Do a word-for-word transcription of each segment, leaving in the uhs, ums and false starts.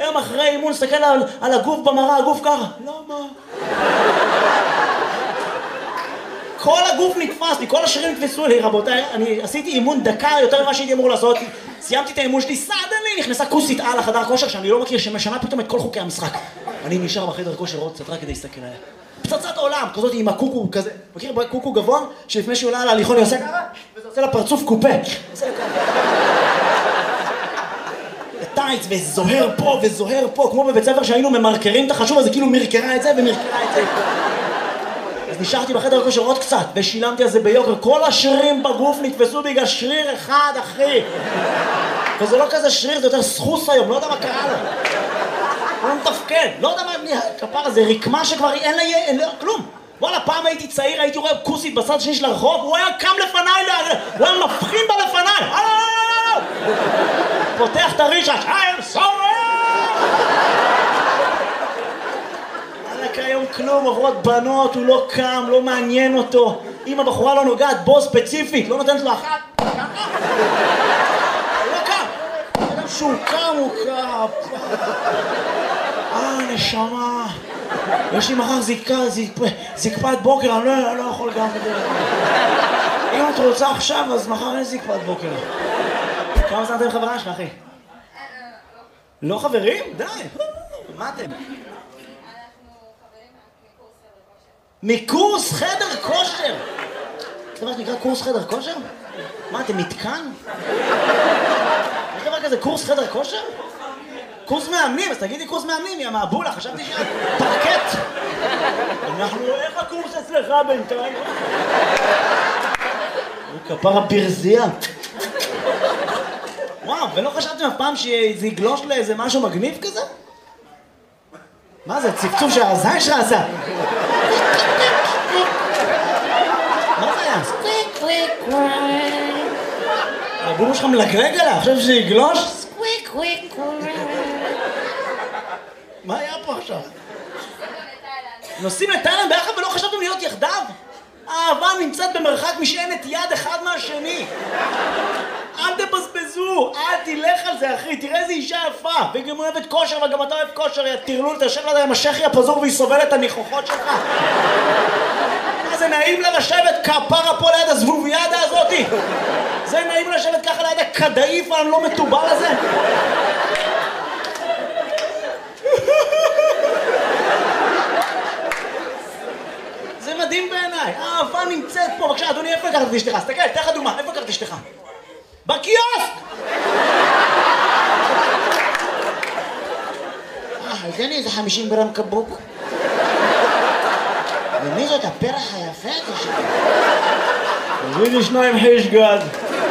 יום אחרי אימון, סתכל על, על הגוף במראה, הגוף ככה. למה? כל הגוף נתפס לי, כל השרירים נתפסו לי, רבותיי. אני עשיתי אימון דקה יותר ממה שהייתי אמור לעשות. סיימתי את האימון שלי, סעדני, נכנסה כוסית על החדר כושר שאני לא מכיר, שמשנה פתאום את כל חוקי המשחק. אני נשאר בחדר כושר עוד קצת רק כדי להסתכל עליה. פצצת עולם, כזאת עם הקוקו כזה. מכיר קוקו גבוה? שלפני שהיא עולה על ההליכון היא עושה ככה, וזה עושה לה פרצוף קופה. עושה לה ככה. טייץ, וזוהר פה וזוהר פה, כמו בבית ספר שהיינו ממרקרים את החשוב הזה, כאילו מרקרה את זה ומרקרה את זה. אז נשארתי בחדר כושר עוד קצת, ושילמתי על זה ביוקר. כל השרירים בגוף נתפסו בגלל שריר אחד, אחי. וזה לא כזה שריר, זה יותר סחוס היום, לא יודע מה קרה לו. הוא לא מתפקד, לא יודע מה כפר הזה, רקמה שכבר אין לה, אין לה, כלום. וואלה, פעם הייתי צעיר, הייתי רואה כוסית בצד השני של הרחוב, הוא היה קם לפניי, הוא היה מבחין בה לפניי. פותח את הרישש, I'm sorry! עלק היום כלום, עוברות בנות, הוא לא קם, לא מעניין אותו. אם הבחורה לא נוגעת בו ספציפית, לא נותנת לו אחת. הוא לא קם. אדם שהוא קם, הוא קם. אה, נשמה. יש לי מחר זקפת בוקר, אני לא יכול גם בדרך. אם את רוצה עכשיו, אז מחר אין זקפת בוקר. כמה זמן אתם חברה שלך, אחי? לא חברים? די. מה אתם? אנחנו חברים מקורס חדר כושר. מקורס חדר כושר? זה דבר שנקרא קורס חדר כושר? מה, אתם מתקן? יש דבר כזה קורס חדר כושר? קורס מאמנים, אז תגידי קורס מאמנים, יא מהבולה, חשבתי שאת פרקט. אנחנו, איך הקורס אצלך בינתיים? כפרה ברזייה. וואו, ולא חשבתם אף פעם שזה יגלוש לאיזה משהו מגניב כזה? מה זה, צפצוף שהזין שלך עשה? מה זה היה? סקוויק קוויק קוויק. הבומו שלך מלגלג עליה, עכשיו שזה יגלוש? סקוויק קוויק קוויק. מה היה פה עכשיו? נוסעים לתאילנד ביחד ולא חשבתם להיות יחדיו? האהבה נמצאת במרחק משענת יד אחד מהשני. אל תבזבזו, אל תלך על זה אחי, תראה איזה אישה יפה, והיא גם אוהבת כושר וגם אתה אוהב כושר, יא תרלול, תשב לה עם השכי הפזור והיא סובלת את הניחוחות שלך. מה זה נעים לה לשבת כפרה פה ליד הזבוביאדה הזאתי? זה נעים לשבת ככה ליד הכדאיף הלא מטובל הזה? זה מדהים בעיניי, האהבה נמצאת פה. בבקשה, אדוני, איפה לקחת את אשתך? תסתכל, תן לך דוגמה, איפה לקחת את אשתך? בקיוסק! אה, תן לי איזה חמישים גרם קבוק. ומי זאת הפרח היפה הזה שלי? תביא לי שניים חיש גד.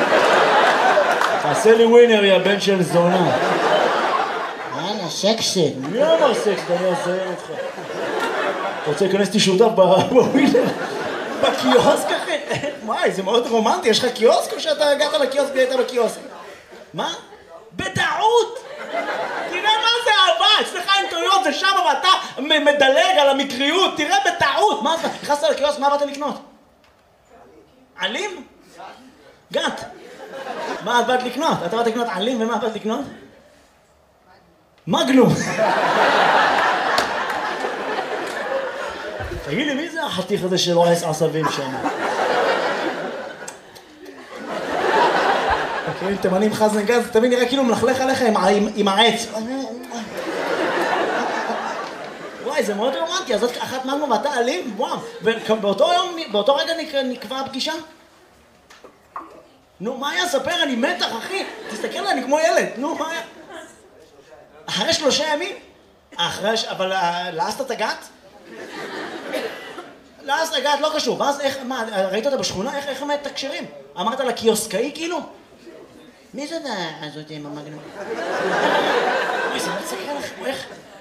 תעשה לי ווינר, יא בן של זונה. יאללה, סקסט. מי אמר סקסט? אני אעזיין אותך. אתה רוצה להיכנס אותי שותף בווינר? בקיוסק אחי? וואי, זה מאוד רומנטי, יש לך קיוסק או שאתה הגעת לקיוסק והיית בקיוסק? מה? בטעות! תראה מה זה אהבה, אצלך אין טעויות, זה שם ואתה מדלג על המקריות, תראה בטעות! מה זה? נכנסת לקיוסק, מה באת לקנות? עלים? גת. מה את באת לקנות? אתה באת לקנות עלים ומה באת לקנות? מגנום. תגיד לי, מי זה החתיך הזה של רועס עשבים שם? מכירים תימנים חזן גז, זה תמיד נראה כאילו מלכלך עליך עם העץ. וואי, זה מאוד רומנטי, אז זאת אחת מגנום ואתה אלים? וואו, ובאותו יום, באותו רגע נקבע הפגישה? נו, מה היה? ספר, אני מתח, אחי. תסתכל עליי, אני כמו ילד. נו, מה היה? אחרי שלושה ימים? אחרי, אבל לאסת את הגת? לאסת הגת לא קשור. ואז איך, מה, ראית אותה בשכונה? איך, איך הם מתקשרים? אמרת לה קיוסקאי כאילו? מי זאת הזאת עם המגנום? אוי, זה לא תסתכל לך, איך?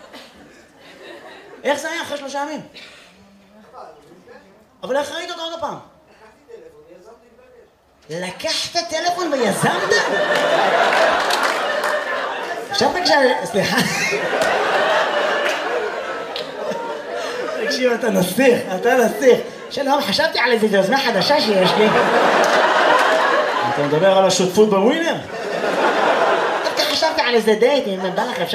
איך זה היה אחרי שלושה ימים? אבל איך ראית אותה עוד הפעם? לקחת טלפון ויזמת? עכשיו תקשיב, סליחה. תקשיב, אתה נסיך, אתה נסיך. שלום, חשבתי על איזו יוזמה חדשה שיש לי. אתה מדבר על השותפות בווינר? דווקא חשבתי על איזה דייט, אם בא לך אפשר